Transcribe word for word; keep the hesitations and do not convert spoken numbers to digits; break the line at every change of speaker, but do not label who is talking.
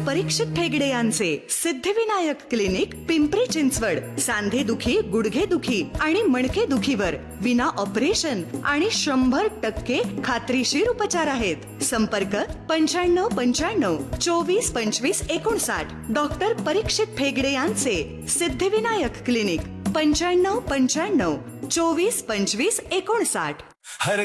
परीक्षित ठेगडे यांचे सिद्धिविनायक क्लिनिक, पिंपरी चिंचवड. सांधे दुखी, गुडघे दुखी आणि मणके दुखीवर विना ऑपरेशन आणि शंभर टक्के खात्रीशीर उपचार आहेत. संपर्क पंच्याण्णव पंच्याण्णव चोवीस पंचवीस एकोणसाठ. डॉक्टर परीक्षित ठेगडे यांचे सिद्धिविनायक क्लिनिक, पंच्याण्णव पंच्याण्णव चोवीस पंचवीस एकोणसाठ.
हर